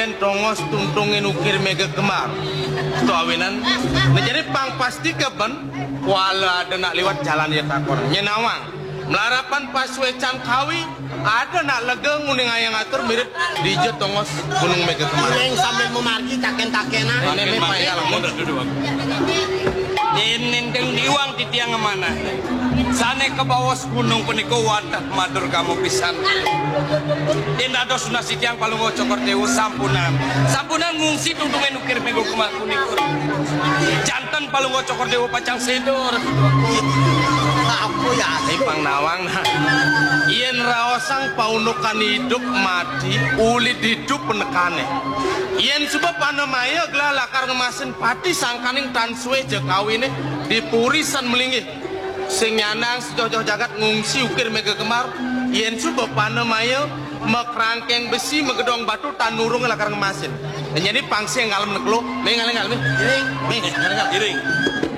yen tongos tuntungin ukir mega kemar itu awinan nah jadi pang pasti keban wala ada nak lewat jalan ya takor nyenawang melarapan pas wecan kawi ada nak legeng nguning ayang atur mirip di jet tongos gunung mega kemar Yang sambil memargi taken-takenan ini payah mundur duduk aku Nindeng diwang di tiang mana sane ke bawah gunung puniko wadah madur kamu pisan indah dos nasi tiang paling ngocokor dewa sampunan ngungsi tuntungin ukir mego kemar puniko jantan paling ngocokor dewa pacang sedor aku ya pang nawang yen raosang paunukan hidup mati ulit hidup penekane yen sebab panemaya gelah lakar ngemasin pati sangkaning tan suwe jekawine di purisan melingih sing nyanang sejoh-joh jagat ngungsi ukir mega kemar yen sebab panemaya mekrangkeng besi megedong batu tan nurung lakar ngemasin dan jadi pangsi yang ngalem neklo nih ngalem iring